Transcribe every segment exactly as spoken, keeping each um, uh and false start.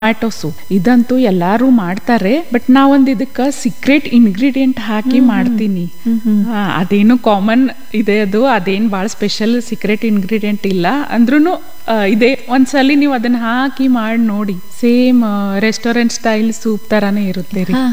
Tomato soup ಇದಂತೂ ಎಲ್ಲಾರು ಮಾಡ್ತಾರೆ. ಬಟ್ ನಾವೊಂದ್ ಇದಕ್ಕ ಸೀಕ್ರೆಟ್ ಇಂಗ್ರೀಡಿಯೆಂಟ್ ಹಾಕಿ ಮಾಡ್ತೀನಿ. ಹಾ, ಅದೇನು ಕಾಮನ್ ಇದೆ, ಅದು ಅದೇನ್ ಬಾಳ ಸ್ಪೆಷಲ್ ಸೀಕ್ರೆಟ್ ಇಂಗ್ರೀಡಿಯೆಂಟ್ ಇಲ್ಲ ಅಂದ್ರೂ ಇದೆ. ಒಂದ್ಸಲಿ ನೀವು ಅದನ್ನ ಹಾಕಿ ಮಾಡಿ ನೋಡಿ, ಸೇಮ್ ರೆಸ್ಟೋರೆಂಟ್ ಸ್ಟೈಲ್ ಸೂಪ್ ತರಾನೇ ಇರುತ್ತೆ ರೀ.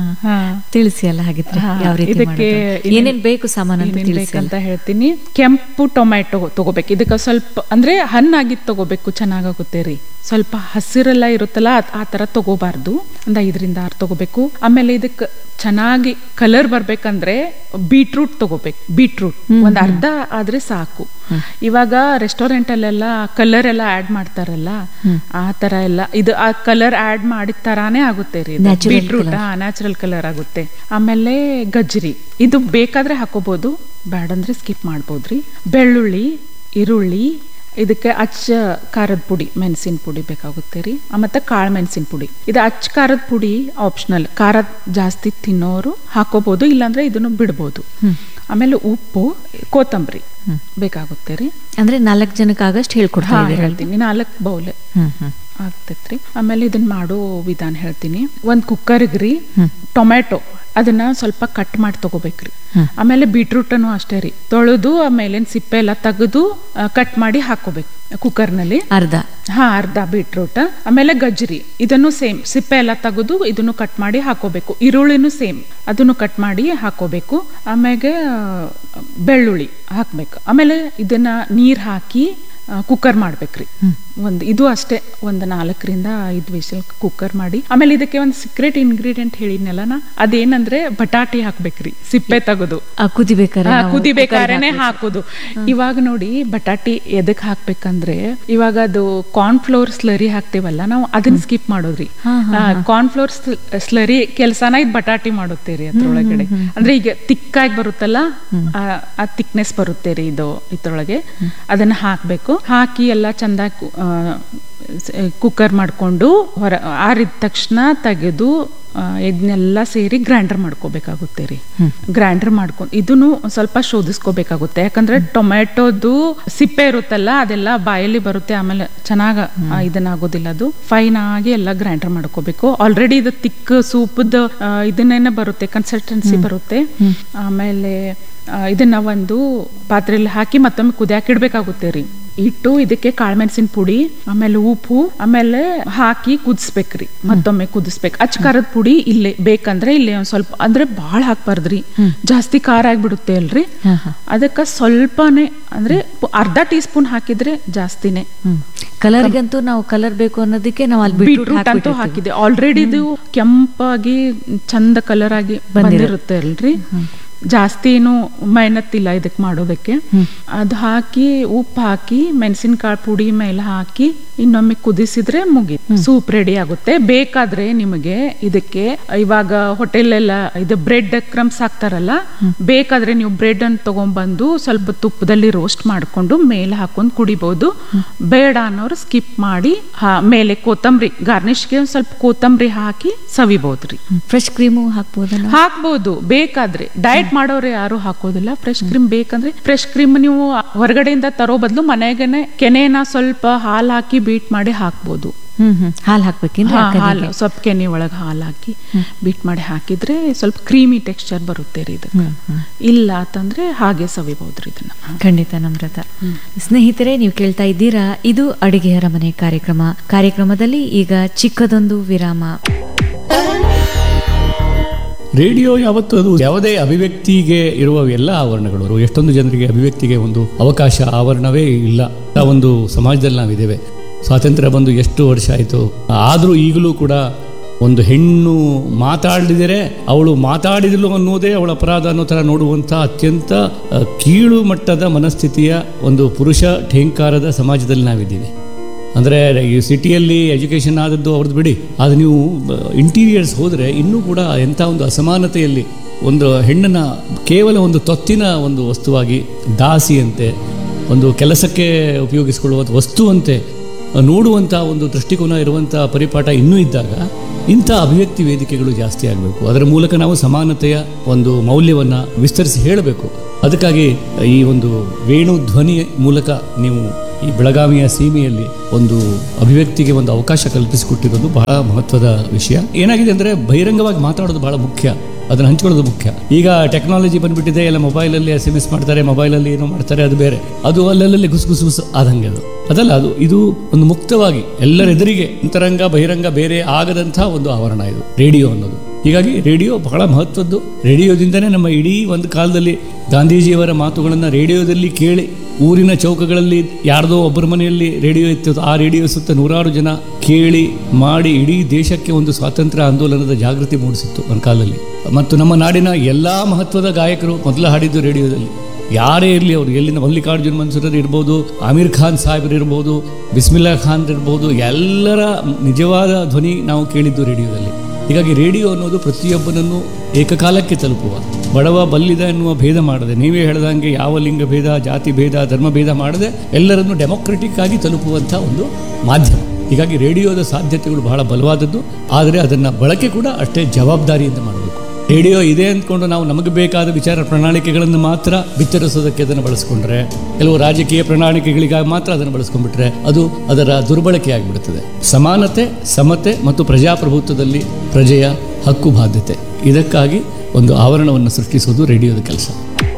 ತಿಳಿಸಿ ಅಲ್ಲ ಹಾಗಿದ್ರೆ ಯಾವ ರೀತಿ ಇದಕ್ಕೆ ಏನೇನ್ ಬೇಕು ಸಾಮಾನು ಅಂತ ತಿಳಿಸಿ ಬೇಕಂತ ಹೇಳ್ತೀನಿ. ಕೆಂಪು ಟೊಮ್ಯಾಟೊ ತಗೋಬೇಕು. ಇದಕ್ಕೆ ಸ್ವಲ್ಪ ಅಂದ್ರೆ ಹಣ್ಣಾಗಿದ್ ತಗೋಬೇಕು, ಚೆನ್ನಾಗಾಗುತ್ತೆ ರೀ. ಸ್ವಲ್ಪ ಹಸಿರೆಲ್ಲ ಇರುತ್ತಲ್ಲ ಆ ತರ ತಗೋಬಾರ್ದು. ಒಂದ್ ಐದರಿಂದ ಆರು ತಗೋಬೇಕು. ಆಮೇಲೆ ಇದಕ್ಕೆ ಚೆನ್ನಾಗಿ ಕಲರ್ ಬರ್ಬೇಕಂದ್ರೆ ಬೀಟ್ರೂಟ್ ತಗೋಬೇಕು. ಬೀಟ್ರೂಟ್ ಒಂದ್ ಅರ್ಧ ಆದ್ರೆ ಸಾಕು. ಇವಾಗ ರೆಸ್ಟೋರೆಂಟ್ ಅಲ್ಲೆಲ್ಲ ಕಲರ್ ಎಲ್ಲ ಆಡ್ ಮಾಡ್ತಾರಲ್ಲ, ಆ ತರ ಎಲ್ಲ ಇದು ಆ ಕಲರ್ ಆಡ್ ಮಾಡಿದ ತರಾನೇ ಆಗುತ್ತೆ ರೀ. ಬೀಟ್ರೂಟ್ ನ್ಯಾಚುರಲ್ ಕಲರ್ ಆಗುತ್ತೆ. ಆಮೇಲೆ ಗಜ್ರಿ ಇದು ಬೇಕಾದ್ರೆ ಹಾಕೋಬಹುದು, ಬ್ಯಾಡಂದ್ರೆ ಸ್ಕಿಪ್ ಮಾಡ್ಬೋದ್ರಿ. ಬೆಳ್ಳುಳ್ಳಿ, ಈರುಳ್ಳಿ, ಇದಕ್ಕೆ ಅಚ್ಚ ಖಾರದ ಪುಡಿ, ಮೆಣಸಿನ ಪುಡಿ ಬೇಕಾಗುತ್ತೆ ರೀ. ಮತ್ತೆ ಕಾಳು ಮೆಣಸಿನ ಪುಡಿ. ಇದು ಅಚ್ಚ ಖಾರದ ಪುಡಿ ಆಪ್ಷನಲ್, ಖಾರ ಜಾಸ್ತಿ ತಿನ್ನೋರು ಹಾಕೋಬಹುದು, ಇಲ್ಲಾಂದ್ರೆ ಇದನ್ನು ಬಿಡ್ಬೋದು. ಆಮೇಲೆ ಉಪ್ಪು, ಕೊತ್ತಂಬರಿ ಬೇಕಾಗುತ್ತೆ ರೀ. ಅಂದ್ರೆ ನಾಲ್ಕು ಜನಕ್ಕೆ ಆಗಷ್ಟು ಹೇಳ್ಕೊಡ್ತಾ ಹೇಳ್ತೀನಿ, ನಾಲ್ಕು ಬೌಲ್ ಆಗ್ತೈತ್ರಿ. ಆಮೇಲೆ ಇದನ್ನ ಮಾಡೋ ವಿಧಾನ ಹೇಳ್ತೀನಿ. ಒಂದ್ ಕುಕ್ಕರ್ಗೆ ರೀ ಟೊಮ್ಯಾಟೊ ಅದನ್ನ ಸ್ವಲ್ಪ ಕಟ್ ಮಾಡಿ ತಗೋಬೇಕ್ರಿ. ಆಮೇಲೆ ಬೀಟ್ರೂಟ್ ಅನ್ನು ಅಷ್ಟೇ ರೀ, ತೊಳೆದು ಆಮೇಲೆ ಸಿಪ್ಪೆ ಎಲ್ಲ ತೆಗೆದು ಕಟ್ ಮಾಡಿ ಹಾಕೋಬೇಕು ಕುಕ್ಕರ್ನಲ್ಲಿ. ಅರ್ಧ ಹಾ ಅರ್ಧ ಬೀಟ್ರೂಟ್. ಆಮೇಲೆ ಗಜ್ರಿ ಇದನ್ನು ಸೇಮ್ ಸಿಪ್ಪೆ ಎಲ್ಲ ತೆಗೆದು ಇದನ್ನು ಕಟ್ ಮಾಡಿ ಹಾಕೋಬೇಕು. ಈರುಳ್ಳಿನೂ ಸೇಮ್ ಅದನ್ನು ಕಟ್ ಮಾಡಿ ಹಾಕೋಬೇಕು. ಆಮೇಲೆ ಬೆಳ್ಳುಳ್ಳಿ ಹಾಕ್ಬೇಕು. ಆಮೇಲೆ ಇದನ್ನ ನೀರ್ ಹಾಕಿ ಕುಕ್ಕರ್ ಮಾಡ್ಬೇಕ್ರಿ. ಒಂದ್ ಇದು ಅಷ್ಟೇ, ಒಂದ್ ನಾಲ್ಕರಿಂದ ಐದು ವಿಷಲ್ ಕುಕ್ಕರ್ ಮಾಡಿ. ಆಮೇಲೆ ಇದಕ್ಕೆ ಒಂದ್ ಸೀಕ್ರೆಟ್ ಇಂಗ್ರೀಡಿಯೆಂಟ್ ಹೇಳಿದ್ನಲ್ಲ ನಾ, ಅದೇನಂದ್ರೆ ಬಟಾಟೆ ಹಾಕ್ಬೇಕ್ರಿ. ಸಿಪ್ಪೆ ತೆಗೆದು ಕುದಿಬೇಕಾರೆ ಕುದಿಬೇಕಾರೇನೆ ಹಾಕುದು. ಇವಾಗ ನೋಡಿ ಬಟಾಟಿ ಎದಕ್ ಹಾಕ್ಬೇಕಂದ್ರೆ, ಇವಾಗ ಅದು ಕಾರ್ನ್ ಫ್ಲೋರ್ ಸ್ಲರಿ ಹಾಕ್ತಿವಲ್ಲ ನಾವು, ಅದನ್ನ ಸ್ಕಿಪ್ ಮಾಡೋದ್ರಿ. ಕಾರ್ನ್ ಫ್ಲೋರ್ ಸ್ಲರಿ ಕೆಲ್ಸನ ಇದು ಬಟಾಟಿ ಮಾಡುತ್ತೆ ರೀ ಅದ್ರೊಳಗಡೆ. ಅಂದ್ರೆ ಈಗ ತಿಕ್ಕಾಗಿ ಬರುತ್ತಲ್ಲ, ಆ ತಿಕ್ನೆಸ್ ಬರುತ್ತೆ ರೀ ಇದು ಇದ್ರೊಳಗೆ. ಅದನ್ನ ಹಾಕ್ಬೇಕು. ಹಾಕಿ ಎಲ್ಲ ಚಂದಾಗಿ ಕುಕ್ಕರ್ ಮಾಡ್ಕೊಂಡು ಹೊರ ಆರಿದ ತಕ್ಷಣ ತೆಗೆದು ಇದನ್ನೆಲ್ಲ ಸೇರಿ ಗ್ರೈಂಡರ್ ಮಾಡ್ಕೋಬೇಕಾಗುತ್ತೆ ರೀ. ಗ್ರೈಂಡರ್ ಮಾಡ್ಕೊಂಡು ಇದನ್ನು ಸ್ವಲ್ಪ ಶೋಧಿಸ್ಕೋಬೇಕಾಗುತ್ತೆ. ಯಾಕಂದ್ರೆ ಟೊಮ್ಯಾಟೋದು ಸಿಪ್ಪೆ ಇರುತ್ತಲ್ಲ ಅದೆಲ್ಲ ಬಾಯಲ್ಲಿ ಬರುತ್ತೆ, ಆಮೇಲೆ ಚೆನ್ನಾಗ ಇದನ್ನ ಆಗೋದಿಲ್ಲ. ಅದು ಫೈನ್ ಆಗಿ ಎಲ್ಲ ಗ್ರೈಂಡರ್ ಮಾಡ್ಕೋಬೇಕು. ಆಲ್ರೆಡಿ ಇದು ತಿಕ್ ಸೂಪದ ಇದನ್ನೇನೆ ಬರುತ್ತೆ, ಕನ್ಸಿಸ್ಟೆನ್ಸಿ ಬರುತ್ತೆ. ಆಮೇಲೆ ಇದನ್ನ ಒಂದು ಪಾತ್ರೆಯಲ್ಲಿ ಹಾಕಿ ಮತ್ತೊಮ್ಮೆ ಕುದಿಯಾಕ ಇಡ್ಬೇಕಾಗುತ್ತೆ ರೀ. ಇಟ್ಟು ಇದಕ್ಕೆ ಕಾಳುಮೆಣಸಿನ ಪುಡಿ, ಆಮೇಲೆ ಉಪ್ಪು, ಆಮೇಲೆ ಹಾಕಿ ಕುದಿಸ್ಬೇಕ್ರಿ. ಮತ್ತೊಮ್ಮೆ ಕುದಿಸ್ಬೇಕು. ಅಚ್ಚ ಖಾರದ ಪುಡಿ ಇಲ್ಲೇ ಬೇಕಂದ್ರೆ ಇಲ್ಲೇ ಒಂದ್ ಸ್ವಲ್ಪ, ಅಂದ್ರೆ ಬಾಳ್ ಹಾಕ್ಬಾರ್ದ್ರಿ, ಜಾಸ್ತಿ ಖಾರ ಆಗ್ಬಿಡುತ್ತೆ ಅಲ್ರಿ. ಅದಕ್ಕ ಸ್ವಲ್ಪನೇ, ಅಂದ್ರೆ ಅರ್ಧ ಟೀ ಸ್ಪೂನ್ ಹಾಕಿದ್ರೆ ಜಾಸ್ತಿನೇ. ಕಲರ್ಗಂತೂ ನಾವು ಕಲರ್ ಬೇಕು ಅನ್ನೋದಕ್ಕೆ ನಾವು ಅಲ್ಲಿ ಬೀಟ್ರೂಟ್ ಅಂತೂ ಹಾಕಿದೆ. ಆಲ್ರೆಡಿ ಇದು ಕೆಂಪಾಗಿ ಚಂದ ಕಲರ್ ಆಗಿ ಬಂದಿರುತ್ತೆ ಅಲ್ರಿ. ಜಾಸ್ತಿ ಏನು ಮೆಹನತ್ತಿಲ್ಲ ಇದಕ್ಕೆ ಮಾಡೋದಕ್ಕೆ. ಅದು ಹಾಕಿ ಉಪ್ಪು ಹಾಕಿ ಮೆಣಸಿನಕಾಳು ಪುಡಿ ಮೇಲೆ ಹಾಕಿ ಇನ್ನೊಮ್ಮೆ ಕುದಿಸಿದ್ರೆ ಮುಗಿ ಸೂಪ್ ರೆಡಿ ಆಗುತ್ತೆ. ಬೇಕಾದ್ರೆ ನಿಮಗೆ ಇದಕ್ಕೆ ಇವಾಗ ಹೋಟೆಲ್ ಎಲ್ಲ ಇದು ಬ್ರೆಡ್ ಕ್ರಮ್ಸ್ ಹಾಕ್ತಾರಲ್ಲ, ಬೇಕಾದ್ರೆ ನೀವು ಬ್ರೆಡ್ ಅನ್ನು ತಗೊಂಡ್ಬಂದು ಸ್ವಲ್ಪ ತುಪ್ಪದಲ್ಲಿ ರೋಸ್ಟ್ ಮಾಡ್ಕೊಂಡು ಮೇಲೆ ಹಾಕೊಂಡು ಕುಡಿಬಹುದು. ಬೇಡ ಅನ್ನೋರು ಸ್ಕಿಪ್ ಮಾಡಿ ಮೇಲೆ ಕೊತ್ತಂಬರಿ ಗಾರ್ನಿಶ್ಗೆ ಸ್ವಲ್ಪ ಕೊತ್ತಂಬರಿ ಹಾಕಿ ಸವಿಬಹುದ್ರಿ. ಫ್ರೆಶ್ ಕ್ರೀಮು ಹಾಕ್ಬೋದು ಹಾಕ್ಬಹುದು ಬೇಕಾದ್ರೆ. ಡಯಟ್ ಮಾಡೋರು ಯಾರು ಹಾಕೋದಿಲ್ಲ. ಫ್ರೆಶ್ ಕ್ರೀಮ್ ಬೇಕಂದ್ರೆ ಫ್ರೆಶ್ ಕ್ರೀಮ್ ನೀವು ಹೊರಗಡೆಯಿಂದ ತರೋ ಬದಲು ಮನೆಗೇನೆ ಕೆನೆನ ಸ್ವಲ್ಪ ಹಾಲು ಹಾಕಿ ಬೀಟ್ ಮಾಡಿ ಹಾಕ್ಬೋದು. ಹ್ಮ್ ಹ್ಮ್ ಹಾಲು ಹಾಕ್ಬೇಕಿಂದ್ರೆ ಹಾಲು ಸ್ವಲ್ಪ ಕೆನೆ ಒಳಗೆ ಹಾಲು ಹಾಕಿ ಬೀಟ್ ಮಾಡಿ ಹಾಕಿದ್ರೆ ಸ್ವಲ್ಪ ಕ್ರೀಮಿ ಟೆಕ್ಸ್ಚರ್ ಬರುತ್ತೆ ರೀ ಇದಕ್ಕೆ. ಇಲ್ಲ ಅಂತಂದ್ರೆ ಹಾಗೆ ಸವಿಬಹುದ್ರಿ ಇದನ್ನ. ಖಂಡಿತ ನಮ್ರತ. ಸ್ನೇಹಿತರೆ, ನೀವು ಕೇಳ್ತಾ ಇದ್ದೀರಾ ಇದು ಅಡಿಗೆಯರ ಮನೆ ಕಾರ್ಯಕ್ರಮ. ಕಾರ್ಯಕ್ರಮದಲ್ಲಿ ಈಗ ಚಿಕ್ಕದೊಂದು ವಿರಾಮ. ರೇಡಿಯೋ ಯಾವತ್ತು ಅದು ಯಾವುದೇ ಅಭಿವ್ಯಕ್ತಿಗೆ ಇರುವ ಎಲ್ಲ ಆವರಣಗಳು, ಎಷ್ಟೊಂದು ಜನರಿಗೆ ಅಭಿವ್ಯಕ್ತಿಗೆ ಒಂದು ಅವಕಾಶ ಆವರಣವೇ ಇಲ್ಲ. ಒಂದು ಸಮಾಜದಲ್ಲಿ ನಾವಿದ್ದೇವೆ. ಸ್ವಾತಂತ್ರ್ಯ ಬಂದು ಎಷ್ಟು ವರ್ಷ ಆಯಿತು, ಆದರೂ ಈಗಲೂ ಕೂಡ ಒಂದು ಹೆಣ್ಣು ಮಾತಾಡಿದರೆ ಅವಳು ಮಾತಾಡಿದಳು ಅನ್ನೋದೇ ಅವಳ ಅಪರಾಧ ಅನ್ನೋ ಥರ ನೋಡುವಂಥ ಅತ್ಯಂತ ಕೀಳು ಮಟ್ಟದ ಮನಸ್ಥಿತಿಯ ಒಂದು ಪುರುಷ ಠೇಂಕಾರದ ಸಮಾಜದಲ್ಲಿ ನಾವಿದ್ದೀವಿ. ಅಂದರೆ ಈ ಸಿಟಿಯಲ್ಲಿ ಎಜುಕೇಷನ್ ಆದದ್ದು ಅವ್ರದ್ದು ಬಿಡಿ, ಆದರೆ ನೀವು ಇಂಟೀರಿಯರ್ಸ್ ಹೋದರೆ ಇನ್ನೂ ಕೂಡ ಎಂಥ ಒಂದು ಅಸಮಾನತೆಯಲ್ಲಿ ಒಂದು ಹೆಣ್ಣನ್ನು ಕೇವಲ ಒಂದು ತೊತ್ತಿನ ಒಂದು ವಸ್ತುವಾಗಿ, ದಾಸಿಯಂತೆ, ಒಂದು ಕೆಲಸಕ್ಕೆ ಉಪಯೋಗಿಸಿಕೊಳ್ಳುವ ವಸ್ತುವಂತೆ ನೋಡುವಂಥ ಒಂದು ದೃಷ್ಟಿಕೋನ ಇರುವಂಥ ಪರಿಪಾಠ ಇನ್ನೂ ಇದ್ದಾಗ ಇಂಥ ಅಭಿವ್ಯಕ್ತಿ ವೇದಿಕೆಗಳು ಜಾಸ್ತಿ ಆಗಬೇಕು. ಅದರ ಮೂಲಕ ನಾವು ಸಮಾನತೆಯ ಒಂದು ಮೌಲ್ಯವನ್ನು ವಿಸ್ತರಿಸಿ ಹೇಳಬೇಕು. ಅದಕ್ಕಾಗಿ ಈ ಒಂದು ವೇಣು ಧ್ವನಿ ಮೂಲಕ ನೀವು ಈ ಬೆಳಗಾವಿಯ ಸೀಮೆಯಲ್ಲಿ ಒಂದು ಅಭಿವ್ಯಕ್ತಿಗೆ ಒಂದು ಅವಕಾಶ ಕಲ್ಪಿಸಿಕೊಟ್ಟಿರೋದು ಬಹಳ ಮಹತ್ವದ ವಿಷಯ. ಏನಾಗಿದೆ ಅಂದ್ರೆ ಬಹಿರಂಗವಾಗಿ ಮಾತಾಡೋದು ಬಹಳ ಮುಖ್ಯ, ಅದನ್ನ ಹಂಚ್ಕೊಳ್ಳೋದು ಮುಖ್ಯ. ಈಗ ಟೆಕ್ನಾಲಜಿ ಬಂದ್ಬಿಟ್ಟಿದೆ, ಎಲ್ಲ ಮೊಬೈಲಲ್ಲಿ ಎಸ್ ಎಮ್ ಎಸ್ ಮಾಡ್ತಾರೆ, ಮೊಬೈಲಲ್ಲಿ ಏನೋ ಮಾಡ್ತಾರೆ, ಅದು ಬೇರೆ. ಅದು ಅಲ್ಲಲ್ಲಿ ಗುಸು ಗುಸು ಗುಸು ಆದಂಗೆ ಅದು ಅದಲ್ಲ. ಅದು ಇದು ಒಂದು ಮುಕ್ತವಾಗಿ ಎಲ್ಲರೆದುರಿಗೆ ಅಂತರಂಗ ಬಹಿರಂಗ ಬೇರೆ ಆಗದಂತಹ ಒಂದು ಆವರಣ ಇದು ರೇಡಿಯೋ ಅನ್ನೋದು. ಹೀಗಾಗಿ ರೇಡಿಯೋ ಬಹಳ ಮಹತ್ವದ್ದು. ರೇಡಿಯೋದಿಂದನೇ ನಮ್ಮ ಇಡೀ ಒಂದು ಕಾಲದಲ್ಲಿ ಗಾಂಧೀಜಿಯವರ ಮಾತುಗಳನ್ನು ರೇಡಿಯೋದಲ್ಲಿ ಕೇಳಿ, ಊರಿನ ಚೌಕಗಳಲ್ಲಿ ಯಾರ್ದೋ ಒಬ್ಬರ ಮನೆಯಲ್ಲಿ ರೇಡಿಯೋ ಇತ್ತು, ಆ ರೇಡಿಯೋ ಸುತ್ತ ನೂರಾರು ಜನ ಕೇಳಿ ಮಾಡಿ ಇಡೀ ದೇಶಕ್ಕೆ ಒಂದು ಸ್ವಾತಂತ್ರ್ಯ ಆಂದೋಲನದ ಜಾಗೃತಿ ಮೂಡಿಸಿತ್ತು ಒಂದು ಕಾಲದಲ್ಲಿ. ಮತ್ತು ನಮ್ಮ ನಾಡಿನ ಎಲ್ಲಾ ಮಹತ್ವದ ಗಾಯಕರು ಮೊದಲು ಹಾಡಿದ್ದು ರೇಡಿಯೋದಲ್ಲಿ. ಯಾರೇ ಇರಲಿ, ಅವರು ಎಲ್ಲಿಂದ ಮಲ್ಲಿಕಾರ್ಜುನ್ ಮನ್ಸೂರ್ ಇರ್ಬೋದು, ಆಮೀರ್ ಖಾನ್ ಸಾಹೇಬ್ರು ಇರ್ಬೋದು, ಬಿಸ್ಮಿಲ್ಲಾ ಖಾನ್ ಇರ್ಬೋದು, ಎಲ್ಲರ ನಿಜವಾದ ಧ್ವನಿ ನಾವು ಕೇಳಿದ್ದು ರೇಡಿಯೋದಲ್ಲಿ. ಹೀಗಾಗಿ ರೇಡಿಯೋ ಅನ್ನೋದು ಪ್ರತಿಯೊಬ್ಬನನ್ನು ಏಕಕಾಲಕ್ಕೆ ತಲುಪುವ, ಬಡವ ಬಲ್ಲಿದ ಎನ್ನುವ ಭೇದ ಮಾಡದೆ, ನೀವೇ ಹೇಳ್ದಂಗೆ ಯಾವ ಲಿಂಗ ಭೇದ, ಜಾತಿ ಭೇದ, ಧರ್ಮ ಭೇದ ಮಾಡದೆ ಎಲ್ಲರನ್ನು ಡೆಮೊಕ್ರೆಟಿಕ್ ಆಗಿ ತಲುಪುವಂಥ ಒಂದು ಮಾಧ್ಯಮ. ಹೀಗಾಗಿ ರೇಡಿಯೋದ ಸಾಧ್ಯತೆಗಳು ಬಹಳ ಬಲವಾದದ್ದು. ಆದರೆ ಅದನ್ನು ಬಳಕೆ ಕೂಡ ಅಷ್ಟೇ ಜವಾಬ್ದಾರಿಯಿಂದ ಮಾಡಬೇಕು. ರೇಡಿಯೋ ಇದೆ ಅಂದ್ಕೊಂಡು ನಾವು ನಮಗೆ ಬೇಕಾದ ವಿಚಾರ ಪ್ರಣಾಳಿಕೆಗಳನ್ನು ಮಾತ್ರ ಬಿತ್ತರಿಸೋದಕ್ಕೆ ಅದನ್ನು ಬಳಸ್ಕೊಂಡ್ರೆ, ಕೆಲವು ರಾಜಕೀಯ ಪ್ರಣಾಳಿಕೆಗಳಿಗಾಗಿ ಮಾತ್ರ ಅದನ್ನು ಬಳಸ್ಕೊಂಡ್ಬಿಟ್ರೆ ಅದು ಅದರ ದುರ್ಬಳಕೆ ಆಗಿಬಿಡುತ್ತದೆ. ಸಮಾನತೆ, ಸಮತೆ ಮತ್ತು ಪ್ರಜಾಪ್ರಭುತ್ವದಲ್ಲಿ ಪ್ರಜೆಯ ಹಕ್ಕು ಬಾಧ್ಯತೆ, ಇದಕ್ಕಾಗಿ ಒಂದು ಆವರಣವನ್ನು ಸೃಷ್ಟಿಸುವುದು ರೇಡಿಯೋದ ಕೆಲಸ.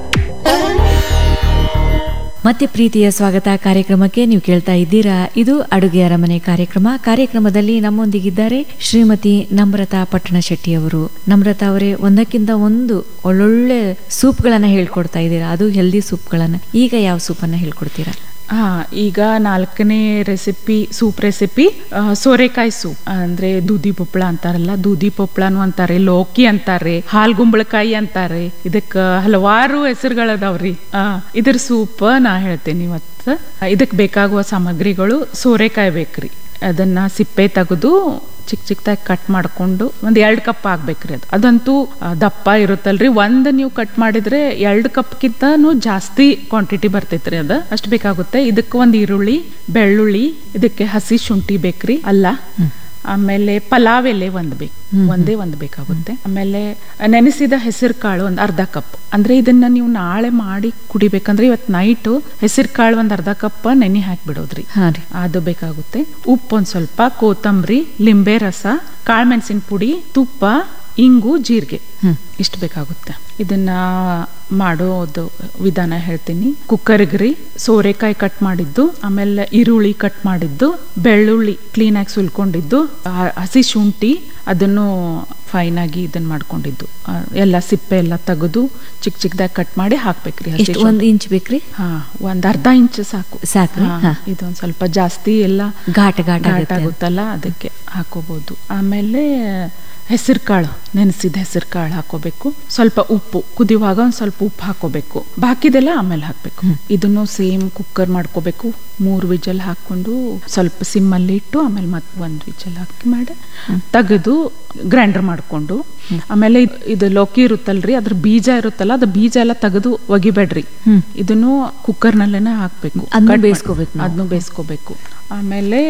ಮತ್ತೆ ಪ್ರೀತಿಯ ಸ್ವಾಗತ ಕಾರ್ಯಕ್ರಮಕ್ಕೆ. ನೀವು ಕೇಳ್ತಾ ಇದ್ದೀರಾ, ಇದು ಅಡುಗೆ ಅರಮನೆ ಕಾರ್ಯಕ್ರಮ. ಕಾರ್ಯಕ್ರಮದಲ್ಲಿ ನಮ್ಮೊಂದಿಗಿದ್ದಾರೆ ಶ್ರೀಮತಿ ನಮ್ರತಾ ಪಟ್ಟಣಶೆಟ್ಟಿ ಅವರು. ನಮ್ರತಾ ಅವರೇ, ಒಂದಕ್ಕಿಂತ ಒಂದು ಒಳ್ಳೊಳ್ಳೆ ಸೂಪ್ಗಳನ್ನ ಹೇಳ್ಕೊಡ್ತಾ ಇದ್ದೀರಾ, ಅದು ಹೆಲ್ದಿ ಸೂಪ್ಗಳನ್ನ. ಈಗ ಯಾವ ಸೂಪನ್ನ ಹೇಳ್ಕೊಡ್ತೀರಾ? ಹಾ, ಈಗ ನಾಲ್ಕನೇ ರೆಸಿಪಿ, ಸೂಪ್ ರೆಸಿಪಿ ಸೋರೆಕಾಯಿ ಸೂಪ್. ಅಂದ್ರೆ ದೂದಿ ಪೊಪ್ಪಳ ಅಂತಾರಲ್ಲ, ದೂದಿ ಪೊಪ್ಪಳನು ಅಂತಾರೆ, ಲೋಕಿ ಅಂತಾರೆ, ಹಾಲ್ಗುಂಬಳಕಾಯಿ ಅಂತಾರೆ. ಇದಕ್ಕ ಹಲವಾರು ಹೆಸರುಗಳದಾವ್ರಿ. ಆ ಇದ್ರ ಸೂಪ್ ನಾ ಹೇಳ್ತೇನೆ ಇವತ್ತು. ಇದಕ್ ಬೇಕಾಗುವ ಸಾಮಗ್ರಿಗಳು: ಸೋರೆಕಾಯಿ ಬೇಕ್ರಿ, ಅದನ್ನ ಸಿಪ್ಪೆ ತೆಗೆದು ಚಿಕ್ಕ ಚಿಕ್ಕದಾಗಿ ಕಟ್ ಮಾಡ್ಕೊಂಡು ಒಂದ್ ಎರಡ್ ಕಪ್ ಆಗ್ಬೇಕ್ರಿ. ಅದು ಅದಂತೂ ದಪ್ಪ ಇರುತ್ತಲ್ರಿ. ಒಂದ್ ನೀವು ಕಟ್ ಮಾಡಿದ್ರೆ ಎರಡ್ ಕಪ್ಗಿಂತನೂ ಜಾಸ್ತಿ ಕ್ವಾಂಟಿಟಿ ಬರ್ತೈತ್ರಿ. ಅದ ಅಷ್ಟು ಬೇಕಾಗುತ್ತೆ. ಇದಕ್ಕೆ ಒಂದ್ ಈರುಳ್ಳಿ, ಬೆಳ್ಳುಳ್ಳಿ, ಇದಕ್ಕೆ ಹಸಿ ಶುಂಠಿ ಬೇಕ್ರಿ, ಅಲ್ಲ, ಆಮೇಲೆ ಪಲಾವ್ ಎಲೆ ಒಂದ್ ಬೇಕು, ಒಂದೇ ಒಂದ್ ಬೇಕಾಗುತ್ತೆ. ಆಮೇಲೆ ನೆನೆಸಿದ ಹೆಸರು ಕಾಳು ಒಂದ್ ಅರ್ಧ ಕಪ್. ಅಂದ್ರೆ ಇದನ್ನ ನೀವು ನಾಳೆ ಮಾಡಿ ಕುಡಿಬೇಕಂದ್ರೆ ಇವತ್ ನೈಟ್ ಹೆಸರು ಕಾಳು ಒಂದ್ ಅರ್ಧ ಕಪ್ ನೆನೆ ಹಾಕ್ಬಿಡೋದ್ರಿ, ಅದು ಬೇಕಾಗುತ್ತೆ. ಉಪ್ಪು ಒಂದ್ ಸ್ವಲ್ಪ, ಕೊತ್ತಂಬರಿ, ಲಿಂಬೆ ರಸ, ಕಾಳ್ಮೆಣಸಿನ ಪುಡಿ, ತುಪ್ಪ, ಇಂಗು, ಜೀರಿಗೆ, ಇಷ್ಟು ಬೇಕಾಗುತ್ತೆ. ಇದನ್ನ ಮಾಡೋದು ವಿಧಾನ ಹೇಳ್ತೀನಿ. ಕುಕ್ಕರ್ಗ್ರಿ ಸೋರೆಕಾಯಿ ಕಟ್ ಮಾಡಿದ್ದು, ಆಮೇಲೆ ಈರುಳ್ಳಿ ಕಟ್ ಮಾಡಿದ್ದು, ಬೆಳ್ಳುಳ್ಳಿ ಕ್ಲೀನ್ ಆಗಿ ಸುಲ್ಕೊಂಡಿದ್ದು, ಹಸಿ ಶುಂಠಿ ಅದನ್ನು ಫೈನ್ ಆಗಿ ಇದನ್ನ ಮಾಡ್ಕೊಂಡಿದ್ದು, ಎಲ್ಲ ಸಿಪ್ಪೆ ಎಲ್ಲ ತೆಗೆದು ಚಿಕ್ಕ ಚಿಕ್ಕದಾಗಿ ಕಟ್ ಮಾಡಿ ಹಾಕ್ಬೇಕ್ರಿ. ಒಂದ್ ಇಂಚ್ ಬೇಕ್ರಿ? ಹಾ, ಒಂದ್ ಅರ್ಧ ಇಂಚ್ ಸಾಕು ಸಾಕು. ಇದೊಂದ್ ಸ್ವಲ್ಪ ಜಾಸ್ತಿ ಎಲ್ಲ ಘಾಟ ಘಾಟ ಆಗುತ್ತಲ್ಲ, ಅದಕ್ಕೆ ಹಾಕೋಬಹುದು. ಆಮೇಲೆ ಹೆಸರು ಕಾಳು, ನೆನೆಸಿದ ಹೆಸರು ಕಾಳು ಹಾಕೋಬೇಕು. ಸ್ವಲ್ಪ ಉಪ್ಪು, ಕುದಿಯುವಾಗ ಒಂದ್ ಸ್ವಲ್ಪ ಉಪ್ಪು ಹಾಕೋಬೇಕು. ಬಾಕಿದೆಲ್ಲ ಆಮೇಲೆ ಹಾಕ್ಬೇಕು. ಇದನ್ನು ಸೇಮ್ ಕುಕ್ಕರ್ ಮಾಡ್ಕೋಬೇಕು. ಮೂರು ವಿಜಲ್ ಹಾಕೊಂಡು ಸ್ವಲ್ಪ ಸಿಮ್ಮಲ್ಲಿ ಇಟ್ಟು ಆಮೇಲೆ ಮತ್ತೆ ಒಂದ್ ವಿಜಲ್ ಹಾಕಿ ಮಾಡಿ ತೆಗೆದು ಗ್ರೈಂಡರ್ ಮಾಡ್ಕೊಂಡು, ಆಮೇಲೆ ಇದು ಲೌಕಿ ಇರುತ್ತಲ್ರಿ, ಅದ್ರ ಬೀಜ ಇರುತ್ತಲ್ಲ, ಅದ್ರ ಬೀಜ ಎಲ್ಲ ತೆಗೆದು ಒಗಿಬೇಡ್ರಿ. ಇದನ್ನು ಕುಕ್ಕರ್ ನಲ್ಲೇನೆ ಹಾಕ್ಬೇಕು, ಬೇಯಿಸ್ಕೋಬೇಕು, ಅದನ್ನು ಬೇಯಿಸ್ಕೋಬೇಕು. ಆಮೇಲೆ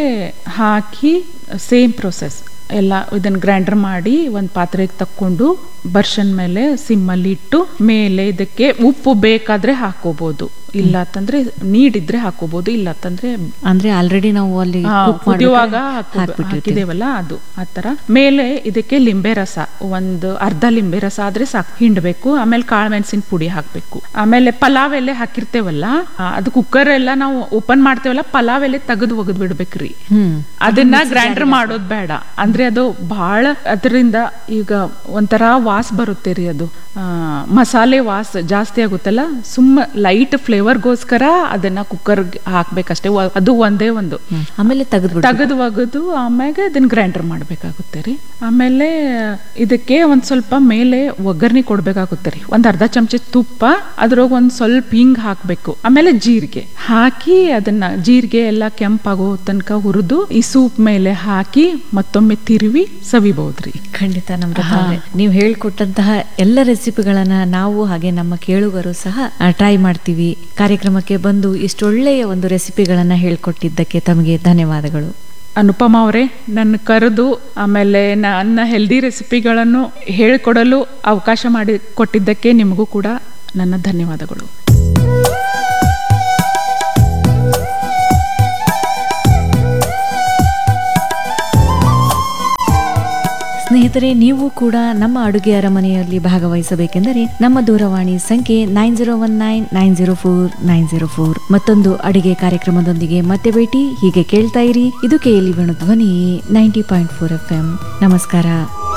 ಹಾಕಿ ಸೇಮ್ ಪ್ರೊಸೆಸ್ ಎಲ್ಲ ಇದನ್ನ ಗ್ರೈಂಡರ್ ಮಾಡಿ ಒಂದ್ ಪಾತ್ರೆಗೆ ತಕ್ಕೊಂಡು ಬರ್ಷನ್ ಮೇಲೆ ಸಿಮ್ಮಲ್ಲಿ ಇಟ್ಟು, ಮೇಲೆ ಇದಕ್ಕೆ ಉಪ್ಪು ಬೇಕಾದ್ರೆ ಹಾಕೋಬಹುದು, ಇಲ್ಲ ಅಂತಂದ್ರೆ ನೀಡಿದ್ರೆ ಹಾಕೋಬಹುದು, ಇಲ್ಲ ಅಂತಂದ್ರೆ ಅಂದ್ರೆ ಆಲ್ರೆಡಿ ನಾವು ಅಲ್ಲಿ ಕುದಿಯುವಾಗ ಹಾಕಿದೇವಲ್ಲ ಅದು ಆತರ. ಮೇಲೆ ಇದಕ್ಕೆ ಲಿಂಬೆ ರಸ ಒಂದು ಅರ್ಧ ಲಿಂಬೆ ರಸ ಆದ್ರೆ ಸಾಕು, ಹಿಂಡ್ಬೇಕು. ಆಮೇಲೆ ಕಾಳು ಮೆಣಸಿನ ಪುಡಿ ಹಾಕ್ಬೇಕು. ಆಮೇಲೆ ಪಲಾವ್ ಎಲೆ ಹಾಕಿರ್ತೇವಲ್ಲ, ಅದು ಕುಕ್ಕರ್ ಎಲ್ಲ ನಾವು ಓಪನ್ ಮಾಡ್ತೇವಲ್ಲ, ಪಲಾವ್ ಎಲೆ ತೆಗೆದು ಒಗದ್ ಬಿಡ್ಬೇಕ್ರಿ. ಅದನ್ನ ಗ್ರೈಂಡರ್ ಮಾಡೋದ್ ಬೇಡ, ಅಂದ್ರೆ ಅದು ಬಹಳ ಅದರಿಂದ ಈಗ ಒಂಥರ ವಾಸ್ ಬರುತ್ತೆ ರೀ, ಅದು ಮಸಾಲೆ ವಾಸ್ ಜಾಸ್ತಿ ಆಗುತ್ತಲ್ಲ. ಸುಮ್ಮ ಲೈಟ್ ಫ್ಲೇವರ್ಗೋಸ್ಕರ ಅದನ್ನ ಕುಕ್ಕರ್ ಹಾಕ್ಬೇಕಷ್ಟೇ, ಅದು ಒಂದೇ ಒಂದು. ಆಮೇಲೆ ತೆಗೆದು ತೆಗೆದು ಒಗೆದು ಆಮ್ಯಾಗ ಅದನ್ನ ಗ್ರೈಂಡರ್ ಮಾಡ್ಬೇಕಾಗುತ್ತೆ ರೀ. ಆಮೇಲೆ ಇದಕ್ಕೆ ಒಂದ್ ಸ್ವಲ್ಪ ಮೇಲೆ ಒಗ್ಗರಣೆ ಕೊಡ್ಬೇಕಾಗುತ್ತೆ ರೀ. ಒಂದ್ ಅರ್ಧ ಚಮಚ ತುಪ್ಪ, ಅದ್ರೊಳಗ ಒಂದ್ ಸ್ವಲ್ಪ ಹಿಂಗ್ ಹಾಕ್ಬೇಕು. ಆಮೇಲೆ ಜೀರಿಗೆ ಹಾಕಿ ಅದನ್ನ ಜೀರಿಗೆ ಎಲ್ಲ ಕೆಂಪಾಗೋ ತನಕ ಹುರಿದು ಈ ಸೂಪ್ ಮೇಲೆ ಹಾಕಿ ಮತ್ತೊಮ್ಮೆ ತಿರುವಿ ಸವಿಬಹುದ್ರಿ. ಖಂಡಿತ ನಮ್ರತಾ ಅವರೇ, ನೀವು ಹೇಳ್ಕೊಟ್ಟಂತಹ ಎಲ್ಲ ರೆಸಿಪಿಗಳನ್ನ ನಾವು ಹಾಗೆ ನಮ್ಮ ಕೇಳುಗರು ಸಹ ಟ್ರೈ ಮಾಡ್ತೀವಿ. ಕಾರ್ಯಕ್ರಮಕ್ಕೆ ಬಂದು ಇಷ್ಟೊಳ್ಳೆಯ ಒಂದು ರೆಸಿಪಿಗಳನ್ನ ಹೇಳ್ಕೊಟ್ಟಿದ್ದಕ್ಕೆ ತಮಗೆ ಧನ್ಯವಾದಗಳು. ಅನುಪಮ ಅವರೇ, ನನ್ನ ಕರೆದು ಆಮೇಲೆ ನನ್ನ ಹೆಲ್ದಿ ರೆಸಿಪಿಗಳನ್ನು ಹೇಳಿಕೊಡಲು ಅವಕಾಶ ಮಾಡಿ ಕೊಟ್ಟಿದ್ದಕ್ಕೆ ನಿಮಗೂ ಕೂಡ ನನ್ನ ಧನ್ಯವಾದಗಳು. ಸ್ನೇಹಿತರೆ, ನೀವು ಕೂಡ ನಮ್ಮ ಅಡುಗೆ ಅರಮನೆಯಲ್ಲಿ ಭಾಗವಹಿಸಬೇಕೆಂದರೆ ನಮ್ಮ ದೂರವಾಣಿ ಸಂಖ್ಯೆ nine zero one nine nine zero four nine zero four. ಮತ್ತೊಂದು ಅಡುಗೆ ಕಾರ್ಯಕ್ರಮದೊಂದಿಗೆ ಮತ್ತೆ ಭೇಟಿ. ಹೀಗೆ ಕೇಳ್ತಾ ಇರಿ, ಇದು ಕೆಎಲ್ಇ ವೇಣು ಧ್ವನಿ ninety point four F M. ನಮಸ್ಕಾರ.